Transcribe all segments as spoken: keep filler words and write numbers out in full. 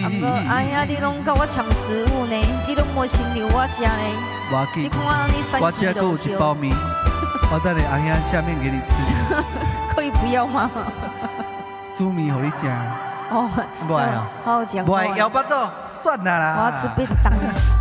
毋过哎呀，你拢甲我抢食物呢，你拢无先留我食呢。 我记你看你三我这还有一包米，我等你阿兄下面给你吃。 可以不要吗？ 煮米给你吃。 哦， 不爱啊， 好好讲。 不爱摇巴豆，算了啦。 我要吃便当。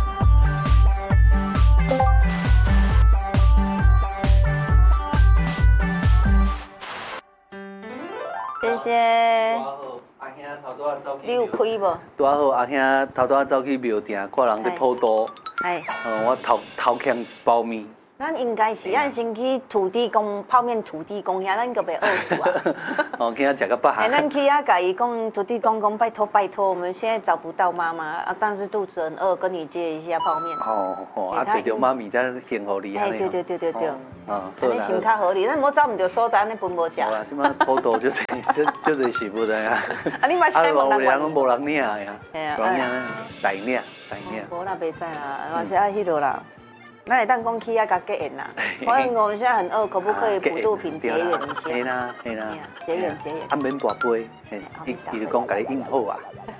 谢谢。你有开无？ 拄好阿兄头拄仔走去庙埕，看人在普渡， 哎， 呃，我偷偷抢一包面。 咱应该是按先去土地公泡面土地公遐，咱个袂饿死啊。 哦，去遐食个饱。 哎，咱去遐甲伊讲土地公公，拜托拜托，我们现在找不到妈妈啊，但是肚子很饿，跟你借一下泡面。 哦哦，啊，找到妈咪才幸福你。 哎，对对对对对。 啊， 好啦。心较合理，咱无找唔到所在，安尼分无食。 好啦，即摆普渡就是就是食物的啊。 啊，你嘛先问人。 啊，有人无人领呀， 哎呀， 无人领，大领大领。 无啦，袂使啦，我是爱迄落啦。那会当讲去遐甲结缘啦。反正我们现在很饿，可不可以普渡品结缘一下？ 嘿啦嘿啦， 结缘结缘。 啊，免跋杯，伊伊就讲甲你应好啊。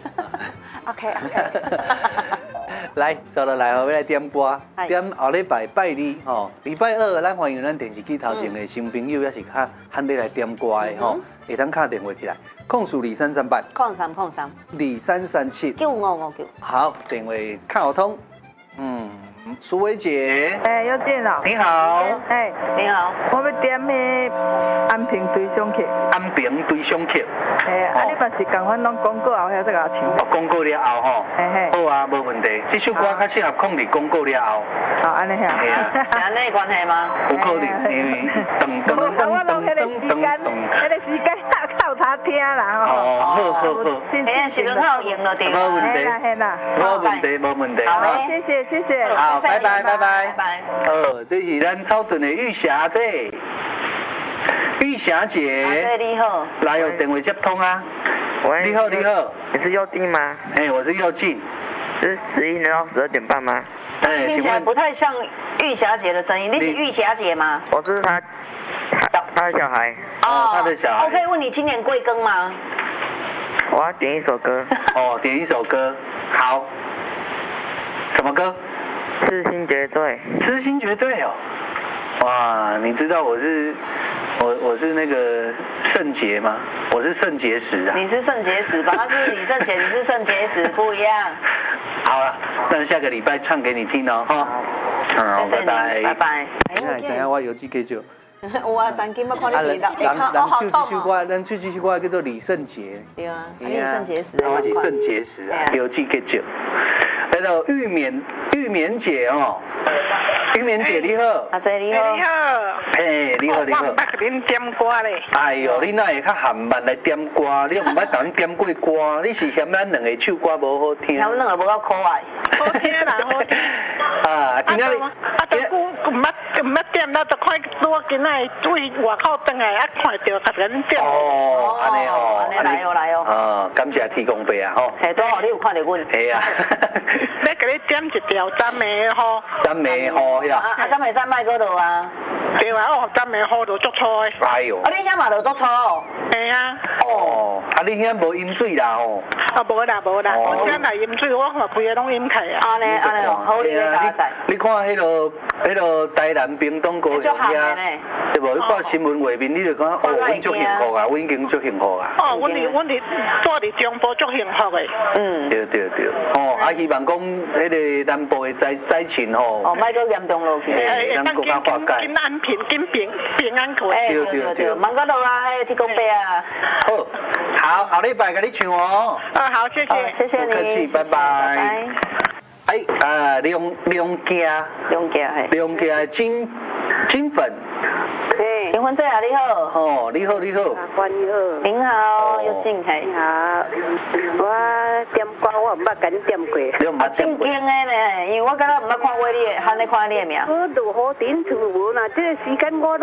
OK OK。 来，收落来哦，要来点歌，点后礼拜拜二吼，礼拜二咱欢迎咱电视机头前的新朋友，也是较罕得来点歌的吼，会当敲电话起来，控诉二三三八， 控三控三， 二三三七， 九五五九。 好，电话敲通，嗯。苏薇姐， 哎，有电脑。 你好， 哎， 你好， 我要点迄安平对象客。 安平对象客。 哎，啊，你嘛是共阮拢广告后遐再甲唱。 哦，广告了后吼。 嘿嘿。 好啊，无问题。这首歌较适合放伫广告了后。 好，安尼遐。 系啊。 是安尼关系吗？ 有可能，因为噔噔噔噔噔噔噔， 迄个时间靠他听啦吼。 哦，好好好。 哎，时阵较有用了对。 无问题。 嘿啦嘿啦。 无问题，无问题。 好嘞， 谢谢谢谢。 好，拜拜拜拜拜拜。 哦，这是咱草屯的玉霞姐，玉霞姐。 阿姐你好。 来，有电话接通啊。 喂， 你好你好。 你是佑定吗？ 哎，我是佑进。 是十一点到十二点半吗？ 哎， 听起来不太像玉霞姐的声音，你是玉霞姐吗？ 我是他，他的小孩。 哦，他的小孩。 我可以问你今年贵庚吗？ 我要点一首歌。 哦，点一首歌，好。什么歌？ 痴心绝对。 痴心绝对哦。哇，你知道我是我我是那个肾结吗？我是肾结石啊。 你是肾结石吧？他是李圣杰，你是肾结石，不一样。 好了，那下个礼拜唱给你听哦，哈。好，拜拜。 拜拜。 哎，等下我邮寄给就。 有啊，曾经捌看你提到， 人人唱这首哦。 歌，人唱这首歌叫做李圣杰。 对啊，你是肾结石。 我是肾结石啊，邮寄给就。来到玉棉玉棉姐哦。玉棉姐你好， 阿姐你好， 你好， 哎你好你好， 我唔捌给恁点歌咧。 哎呦，你哪会较含慢来点歌？你又唔捌甲阮点过歌？你是嫌咱两个唱歌无好听？ 嫌两个无够可爱。 好听啦，好听。 啊，今仔日啊，都唔唔捌唔捌点，咱就看我今仔对外口转来，啊看到甲恁点。 哦，安尼哦， 安尼来哦来哦。 啊，感谢天公伯啊吼。 嘿，多好，你有看到阮？ 系啊。 要给你点一条赞美好。 赞美好呀。 啊啊，敢会使卖过落啊？ 对啊，哦，赞美好就足错的。 哎呦。 啊，你遐嘛就足错哦。 系啊。 哦，啊，你遐无饮水啦吼？ 啊，无啦无啦，我遮来饮水，我看规个拢饮开啊。 安尼安尼哦，好你咧加载。 你看迄落迄落台南屏东高雄遐，对无？你看新闻画面，你就讲哦，阮足幸福啊，阮已经足幸福啊。 哦，阮伫阮伫住伫中部足幸福的。 嗯。 对对对。哦，啊，希望讲迄个南部的灾灾情吼。 哦，莫阁严重落去。 诶，咱国家化解。 紧安平，紧平平安过。 哎，对对对，忙个落啊，迄天公伯啊。 好，好，后礼拜给你唱哦。 啊，好，谢谢。 谢谢你， 不客气，拜拜。哎，啊，梁梁家， 梁家嘿， 梁家的金金粉。 嘿， 林婚姐啊，你好。 哦，你好，你好。 关你好。 您好，有静嘿。 你好，我点歌我唔捌甲你点过。 你唔捌正经的呢，因为我敢若唔捌看过你的，喊你看你的名。 我都好点厝无啦，这个时间我